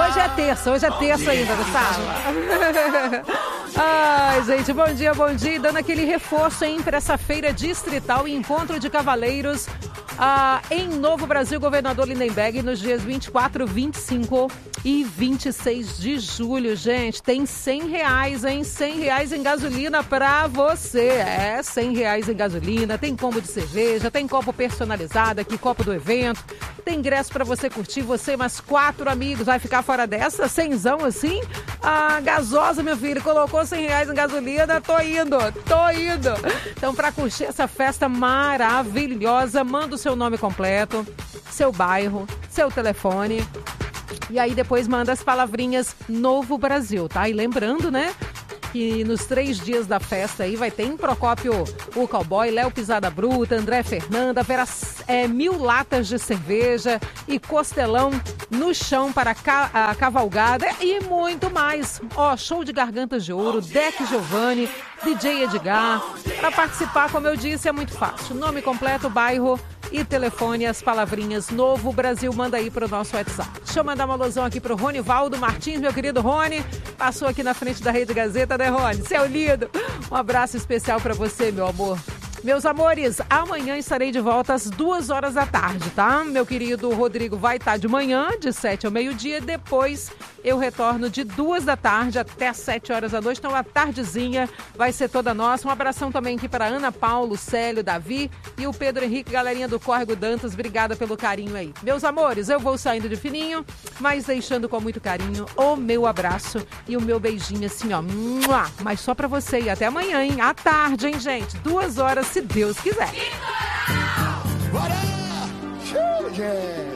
Hoje é terça ainda, Gustavo. Ai, gente, bom dia. E dando aquele reforço, hein, para essa feira distrital e encontro de cavaleiros em Novo Brasil, Governador Lindenberg, nos dias 24, 25 e 26 de julho, gente. Tem R$100, hein? R$100 em gasolina pra você. R$100 em gasolina, tem combo de cerveja, tem copo personalizado aqui, copo do evento, tem ingresso pra você curtir, você e mais 4 amigos. Vai ficar fora dessa? Cenzão assim? A gasosa, meu filho, colocou R$100 em gasolina, tô indo. Então, pra curtir essa festa maravilhosa, manda o seu nome completo, seu bairro, seu telefone. E aí depois manda as palavrinhas Novo Brasil, tá? E lembrando, né, que nos 3 dias da festa aí vai ter em Procópio o Cowboy, Léo Pisada Bruta, André Fernanda, haverá 1000 latas de cerveja e costelão no chão para a cavalgada e muito mais. Show de Gargantas de Ouro, Deck Giovanni, DJ Edgar. Para participar, como eu disse, é muito fácil. Nome completo, bairro e telefone, as palavrinhas Novo Brasil, manda aí pro nosso WhatsApp. Deixa eu mandar uma alusão aqui pro Ronivaldo Martins, meu querido Rony. Passou aqui na frente da Rede Gazeta, né, Rony? Seu lindo. Um abraço especial pra você, meu amor. Meus amores, amanhã estarei de volta às 2h da tarde, tá? Meu querido Rodrigo vai estar de manhã, de 7 ao meio-dia. Depois eu retorno de 2 da tarde até 7 horas da noite. Então a tardezinha vai ser toda nossa. Um abração também aqui para Ana Paulo, Célio, Davi e o Pedro Henrique, galerinha do Córrego Dantas. Obrigada pelo carinho aí. Meus amores, eu vou saindo de fininho, mas deixando com muito carinho o meu abraço e o meu beijinho assim, ó. Mas só pra você e até amanhã, hein? À tarde, hein, gente? 2 horas, se Deus quiser. Bora! Yeah.